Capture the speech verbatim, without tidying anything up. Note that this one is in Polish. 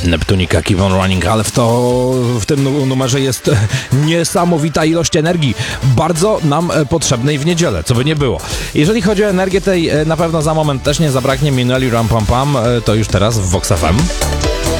Neptunika Keep on Running, ale w, to, w tym numerze jest niesamowita ilość energii, bardzo nam potrzebnej w niedzielę, co by nie było. Jeżeli chodzi o energię, tej na pewno za moment też nie zabraknie. Minęli Ram Pam Pam, to już teraz w Vox F M.